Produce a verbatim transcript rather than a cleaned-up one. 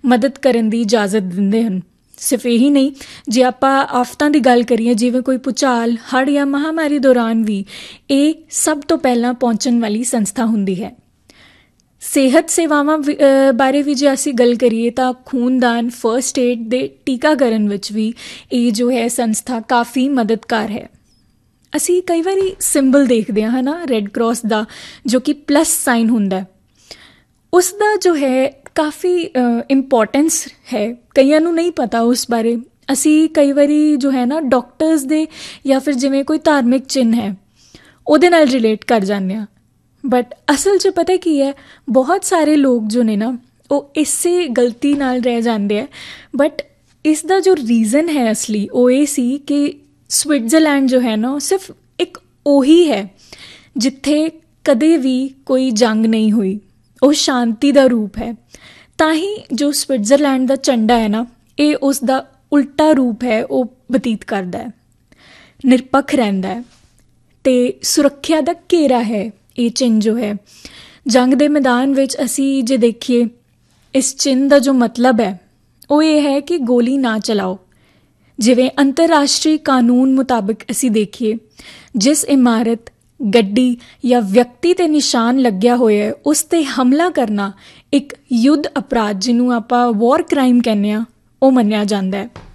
ਮਦਦ ਕਰਨ ਦੀ ਇਜਾਜ਼ਤ ਦਿੰਦੇ ਹਨ। ਸਿਰਫ ਇਹੀ ਨਹੀਂ, ਜੇ ਆਪਾਂ ਆਫਤਾਂ ਦੀ ਗੱਲ ਕਰੀਏ ਜਿਵੇਂ ਕੋਈ ਭੂਚਾਲ, ਹੜ੍ਹ ਜਾਂ ਮਹਾਂਮਾਰੀ ਦੌਰਾਨ ਵੀ ਇਹ ਸਭ ਤੋਂ ਪਹਿਲਾਂ ਪਹੁੰਚਣ ਵਾਲੀ ਸੰਸਥਾ ਹੁੰਦੀ ਹੈ। ਸਿਹਤ ਸੇਵਾਵਾਂ ਬਾਰੇ ਵੀ ਜੇ ਅਸੀਂ ਗੱਲ ਕਰੀਏ ਤਾਂ ਖੂਨਦਾਨ, ਫਸਟ ਏਡ ਦੇ ਟੀਕਾਕਰਨ ਵਿੱਚ ਵੀ ਇਹ ਜੋ ਹੈ ਸੰਸਥਾ ਕਾਫੀ ਮਦਦਗਾਰ ਹੈ। ਅਸੀਂ ਕਈ ਵਾਰੀ ਸਿੰਬਲ ਦੇਖਦੇ ਹਾਂ ਹੈ ਨਾ, ਰੈੱਡ ਕਰਾਸ ਦਾ, ਜੋ ਕਿ ਪਲੱਸ ਸਾਈਨ ਹੁੰਦਾ, ਉਸ ਦਾ ਜੋ ਹੈ ਕਾਫੀ ਇੰਪੋਰਟੈਂਸ ਹੈ। ਕਈਆਂ ਨੂੰ ਨਹੀਂ ਪਤਾ ਉਸ ਬਾਰੇ। ਅਸੀਂ ਕਈ ਵਾਰੀ ਜੋ ਹੈ ਨਾ ਡਾਕਟਰਸ ਦੇ ਜਾਂ ਫਿਰ ਜਿਵੇਂ ਕੋਈ ਧਾਰਮਿਕ ਚਿੰਨ੍ਹ ਹੈ ਉਹਦੇ ਨਾਲ ਰਿਲੇਟ ਕਰ ਜਾਂਦੇ ਹਾਂ, ਬਟ ਅਸਲ 'ਚ ਪਤਾ ਕੀ ਹੈ, ਬਹੁਤ ਸਾਰੇ ਲੋਕ ਜੋ ਨੇ ਨਾ ਉਹ ਇਸੇ ਗਲਤੀ ਨਾਲ ਰਹਿ ਜਾਂਦੇ ਹੈ। ਬਟ ਇਸ ਦਾ ਜੋ ਰੀਜ਼ਨ ਹੈ ਅਸਲੀ, ਉਹ ਇਹ ਸੀ ਕਿ ਸਵਿਟਜ਼ਰਲੈਂਡ ਜੋ ਹੈ ਨਾ ਉਹ ਸਿਰਫ ਇੱਕ ਉਹੀ ਹੈ ਜਿੱਥੇ ਕਦੇ ਵੀ ਕੋਈ ਜੰਗ ਨਹੀਂ ਹੋਈ। ਉਹ ਸ਼ਾਂਤੀ ਦਾ ਰੂਪ ਹੈ। ਤਾਂ ਹੀ ਜੋ ਸਵਿਟਜ਼ਰਲੈਂਡ ਦਾ ਝੰਡਾ ਹੈ ਨਾ, ਇਹ ਉਸ ਦਾ ਉਲਟਾ ਰੂਪ ਹੈ, ਉਹ ਬਤੀਤ ਕਰਦਾ ਹੈ। ਨਿਰਪੱਖ ਰਹਿੰਦਾ ਹੈ ਅਤੇ ਸੁਰੱਖਿਆ ਦਾ ਘੇਰਾ ਹੈ ਇਹ ਚਿੰਨ੍ਹ ਜੋ ਹੈ। ਜੰਗ ਦੇ ਮੈਦਾਨ ਵਿੱਚ ਅਸੀਂ ਜੇ ਦੇਖੀਏ, ਇਸ ਚਿੰਨ੍ਹ ਦਾ ਜੋ ਮਤਲਬ ਹੈ ਉਹ ਇਹ ਹੈ ਕਿ ਗੋਲੀ ਨਾ ਚਲਾਓ। ਜਿਵੇਂ ਅੰਤਰਰਾਸ਼ਟਰੀ ਕਾਨੂੰਨ ਮੁਤਾਬਿਕ ਅਸੀਂ ਦੇਖੀਏ, ਜਿਸ ਇਮਾਰਤ, ਗੱਡੀ ਜਾਂ ਵਿਅਕਤੀ 'ਤੇ ਨਿਸ਼ਾਨ ਲੱਗਿਆ ਹੋਇਆ ਹੈ ਉਸ 'ਤੇ ਹਮਲਾ ਕਰਨਾ ਇੱਕ ਯੁੱਧ ਅਪਰਾਧ, ਜਿਹਨੂੰ ਆਪਾਂ ਵਾਰ ਕ੍ਰਾਈਮ ਕਹਿੰਦੇ ਹਾਂ, ਉਹ ਮੰਨਿਆ ਜਾਂਦਾ ਹੈ।